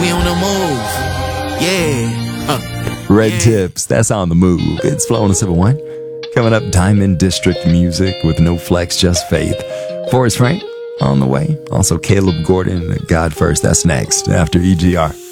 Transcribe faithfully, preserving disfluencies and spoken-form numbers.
We on the move. Yeah. Huh. Red Yeah. Tips, that's On the Move. It's Flow on the seven one. Coming up, Diamond District music with No Flex, Just Faith. Forrest Frank on the way. Also, Caleb Gordon, God First. That's next after E G R.